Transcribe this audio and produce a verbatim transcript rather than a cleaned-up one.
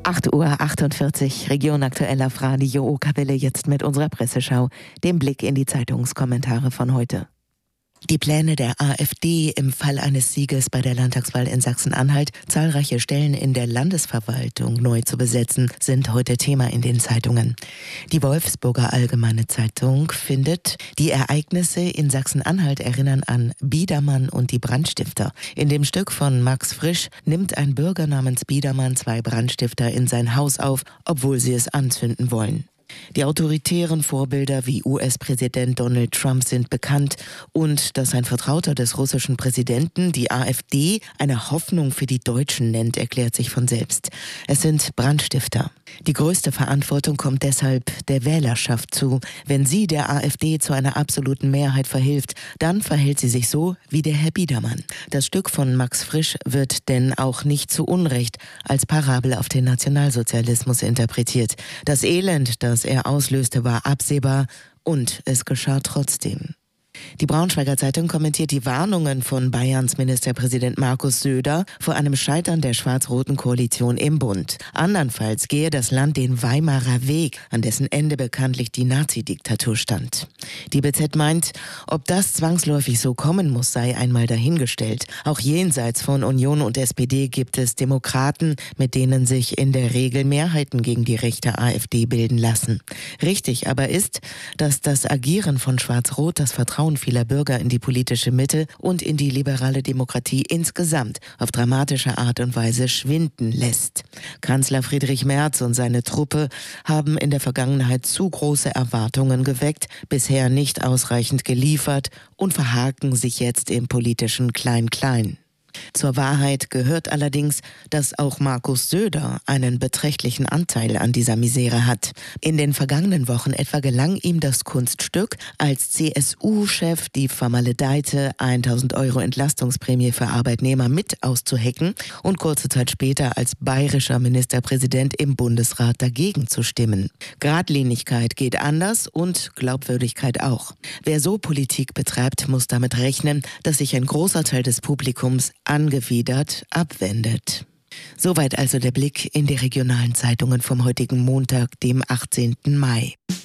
acht Uhr achtundvierzig, Region aktuell auf Radio Okawelle, jetzt mit unserer Presseschau, dem Blick in die Zeitungskommentare von heute. Die Pläne der AfD im Fall eines Sieges bei der Landtagswahl in Sachsen-Anhalt, zahlreiche Stellen in der Landesverwaltung neu zu besetzen, sind heute Thema in den Zeitungen. Die Wolfsburger Allgemeine Zeitung findet, die Ereignisse in Sachsen-Anhalt erinnern an Biedermann und die Brandstifter. In dem Stück von Max Frisch nimmt ein Bürger namens Biedermann zwei Brandstifter in sein Haus auf, obwohl sie es anzünden wollen. Die autoritären Vorbilder wie U S-Präsident Donald Trump sind bekannt und dass ein Vertrauter des russischen Präsidenten die AfD eine Hoffnung für die Deutschen nennt, erklärt sich von selbst. Es sind Brandstifter. Die größte Verantwortung kommt deshalb der Wählerschaft zu. Wenn sie der AfD zu einer absoluten Mehrheit verhilft, dann verhält sie sich so wie der Herr Biedermann. Das Stück von Max Frisch wird denn auch nicht zu Unrecht als Parabel auf den Nationalsozialismus interpretiert. Das Elend, das er auslöste, war absehbar und es geschah trotzdem. Die Braunschweiger Zeitung kommentiert die Warnungen von Bayerns Ministerpräsident Markus Söder vor einem Scheitern der schwarz-roten Koalition im Bund. Andernfalls gehe das Land den Weimarer Weg, an dessen Ende bekanntlich die Nazi-Diktatur stand. Die B Z meint, ob das zwangsläufig so kommen muss, sei einmal dahingestellt. Auch jenseits von Union und S P D gibt es Demokraten, mit denen sich in der Regel Mehrheiten gegen die rechte AfD bilden lassen. Richtig aber ist, dass das Agieren von Schwarz-Rot das Vertrauen vieler Bürger in die politische Mitte und in die liberale Demokratie insgesamt auf dramatische Art und Weise schwinden lässt. Kanzler Friedrich Merz und seine Truppe haben in der Vergangenheit zu große Erwartungen geweckt, bisher nicht ausreichend geliefert und verhaken sich jetzt im politischen Klein-Klein. Zur Wahrheit gehört allerdings, dass auch Markus Söder einen beträchtlichen Anteil an dieser Misere hat. In den vergangenen Wochen etwa gelang ihm das Kunststück, als C S U-Chef die vermaledeite tausend Euro Entlastungsprämie für Arbeitnehmer mit auszuhecken und kurze Zeit später als bayerischer Ministerpräsident im Bundesrat dagegen zu stimmen. Geradlinigkeit geht anders und Glaubwürdigkeit auch. Wer so Politik betreibt, muss damit rechnen, dass sich ein großer Teil des Publikums angewidert abwendet. Soweit also der Blick in die regionalen Zeitungen vom heutigen Montag, dem achtzehnten Mai.